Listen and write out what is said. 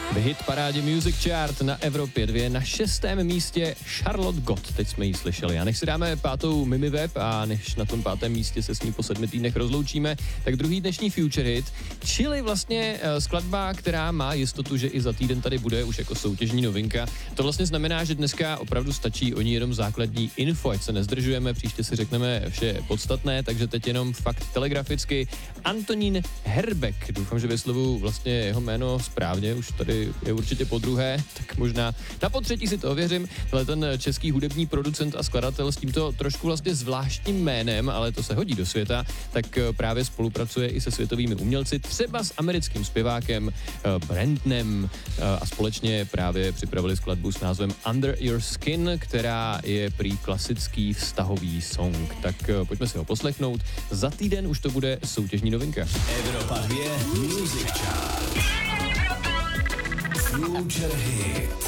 V hit parádě Music Chart na Evropě 2 na 6. místě Charlotte Gott, teď jsme ji slyšeli. A než si dáme 5. Mimi Web a než na tom 5. místě se s ní po 7 týdnech rozloučíme, tak druhý dnešní Future Hit, čili vlastně skladba, která má jistotu, že i za týden tady bude už jako soutěžní novinka. To vlastně znamená, že dneska opravdu stačí o ní jenom základní info, ať se nezdržujeme, příště si řekneme vše podstatné, takže teď jenom fakt telegraficky. Antonín Herbeck, doufám, že vyslovu vlastně jeho jméno správně, už tady je určitě podruhé, tak možná na potřetí si to ověřím. Ale ten český hudební producent a skladatel s tímto trošku vlastně zvláštním jménem, ale to se hodí do světa, tak právě spolupracuje i se světovými umělci, třeba s americkým zpěvákem Brandonem a společně právě připravili skladbu s názvem Under Your Skin, která je prý klasický vztahový song. Tak pojďme si ho poslechnout. Za týden už to bude soutěžní novinka. Evropa 2 Music Chart. Future Hit.